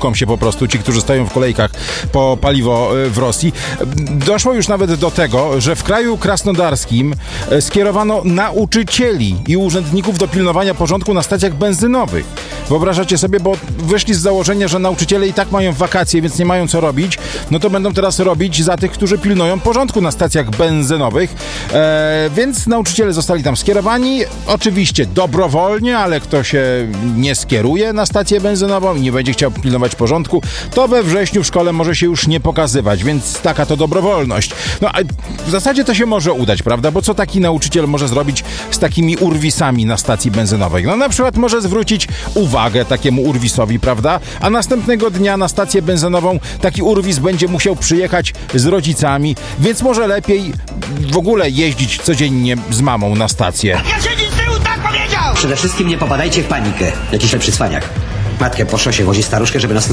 tłuką się po prostu ci, którzy stoją w kolejkach po paliwo w Rosji. Doszło już nawet do tego, że w kraju krasnodarskim skierowano nauczycieli i urzędników do pilnowania porządku na stacjach benzynowych. Wyobrażacie sobie, bo wyszli z założenia, że nauczyciele i tak mają wakacje, więc nie mają co robić, no to będą teraz robić za tych, którzy pilnują porządku na stacjach benzynowych. Więc nauczyciele zostali tam skierowani, oczywiście dobrowolnie, ale kto się nie skieruje na stację benzynową i nie będzie chciał pilnować porządku, to we wrześniu w szkole może się już nie pokazywać, więc taka to dobrowolność. No a w zasadzie to się może udać, prawda? Bo co taki nauczyciel może zrobić z takimi urwisami na stacji benzynowej? No na przykład może zwrócić uwagę takiemu urwisowi, prawda? A następnego dnia na stację benzynową taki urwis będzie musiał przyjechać z rodzicami, więc może lepiej w ogóle jeździć codziennie z mamą na stację. Ja siedzi z tyłu, tak powiedział! Przede wszystkim nie popadajcie w panikę. Jakiś lepszy cwaniak. Matkę po szosie wozi staruszkę, żeby nas